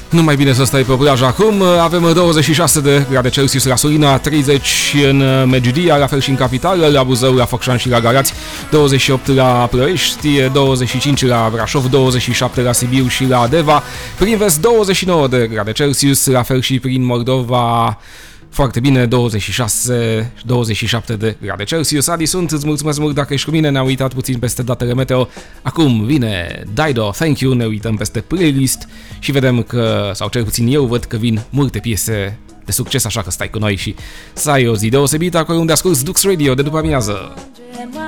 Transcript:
Nu mai bine să stai pe plajă acum. Avem 26 de grade Celsius la Sulina, 30 în Medgidia, la fel și în capitală, la Buzău, la Focșani și la Galați, 28 la Ploiești, 25 la Brașov, 27 la Sibiu și la Deva, prin vest 29 de grade Celsius, la fel și prin Moldova. Foarte bine, 26-27 de grade Celsius. Adi sunt, îți mulțumesc mult dacă ești cu mine, ne-am uitat puțin peste datele meteo. Acum vine Dido, Thank You, ne uităm peste playlist și vedem că, sau cel puțin eu văd că vin multe piese de succes, așa că stai cu noi și să ai o zi deosebită acolo unde asculti Dux Radio de după amiază.